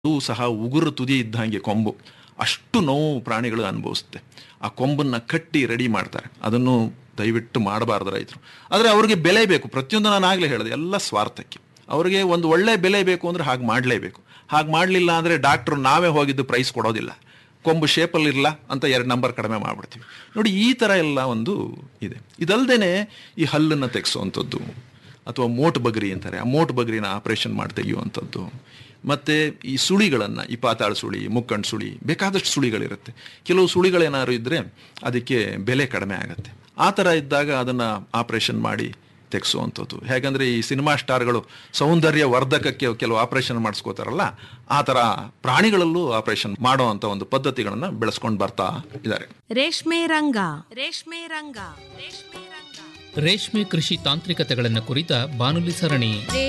ಅದು ಸಹ ಉಗುರು ತುದಿ ಇದ್ದಂಗೆ ಕೊಂಬು, ಅಷ್ಟು ನೋವು ಪ್ರಾಣಿಗಳು ಅನುಭವಿಸುತ್ತೆ. ಆ ಕೊಂಬನ್ನು ಕಟ್ಟಿ ರೆಡಿ ಮಾಡ್ತಾರೆ. ಅದನ್ನು ದಯವಿಟ್ಟು ಮಾಡಬಾರ್ದು ರೈತರು. ಆದರೆ ಅವ್ರಿಗೆ ಬೆಲೆ ಬೇಕು. ಪ್ರತಿಯೊಂದು ನಾನು ಆಗಲೇ ಹೇಳಿದೆ, ಎಲ್ಲ ಸ್ವಾರ್ಥಕ್ಕೆ. ಅವರಿಗೆ ಒಂದು ಒಳ್ಳೆ ಬೆಲೆ ಬೇಕು ಅಂದರೆ ಹಾಗೆ ಮಾಡಲೇಬೇಕು. ಹಾಗೆ ಮಾಡಲಿಲ್ಲ ಅಂದರೆ ಡಾಕ್ಟ್ರು ನಾವೇ ಹೋಗಿದ್ದು ಪ್ರೈಸ್ ಕೊಡೋದಿಲ್ಲ. ಕೊಂಬು ಶೇಪಲ್ಲಿ ಇರಲ್ಲ ಅಂತ 2 ನಂಬರ್ ಕಡಿಮೆ ಮಾಡಿಬಿಡ್ತೀವಿ. ನೋಡಿ, ಈ ಥರ ಎಲ್ಲ ಒಂದು ಇದೆ. ಇದಲ್ದೇ ಈ ಹಲ್ಲನ್ನು ತೆಗೆಸುವಂಥದ್ದು, ಅಥವಾ ಮೋಟು ಬಗರಿ ಅಂತಾರೆ, ಆ ಮೋಟು ಬಗರಿನ ಆಪರೇಷನ್ ಮಾಡಿ ತೆಗೆಯುವಂಥದ್ದು, ಮತ್ತು ಈ ಸುಳಿಗಳನ್ನು, ಈ ಪಾತಾಳ ಸುಳಿ, ಮುಕ್ಕಣ್ಣು ಸುಳಿ, ಬೇಕಾದಷ್ಟು ಸುಳಿಗಳಿರುತ್ತೆ. ಕೆಲವು ಸುಳಿಗಳೇನಾದ್ರು ಇದ್ದರೆ ಅದಕ್ಕೆ ಬೆಲೆ ಕಡಿಮೆ ಆಗುತ್ತೆ. ಆ ಥರ ಇದ್ದಾಗ ಅದನ್ನು ಆಪರೇಷನ್ ಮಾಡಿ ತೆಗೆಸುವಂಥದ್ದು. ಹೇಗಂದರೆ ಈ ಸಿನಿಮಾ ಸ್ಟಾರ್ಗಳು ಸೌಂದರ್ಯ ವರ್ಧಕಕ್ಕೆ ಕೆಲವು ಆಪರೇಷನ್ ಮಾಡಿಸ್ಕೋತಾರಲ್ಲ, ಆ ಥರ ಪ್ರಾಣಿಗಳಲ್ಲೂ ಆಪರೇಷನ್ ಮಾಡೋ ಅಂಥ ಒಂದು ಪದ್ಧತಿಗಳನ್ನು ಬೆಳೆಸ್ಕೊಂಡು ಬರ್ತಾ ಇದ್ದಾರೆ. ರೇಷ್ಮೆ ರಂಗ, ರೇಷ್ಮೆ ರಂಗ, ರೇಷ್ಮೆ ರಂಗ. ರೇಷ್ಮೆ ಕೃಷಿ ತಾಂತ್ರಿಕತೆಗಳನ್ನು ಕುರಿತ ಬಾನುಲಿ ಸರಣಿ.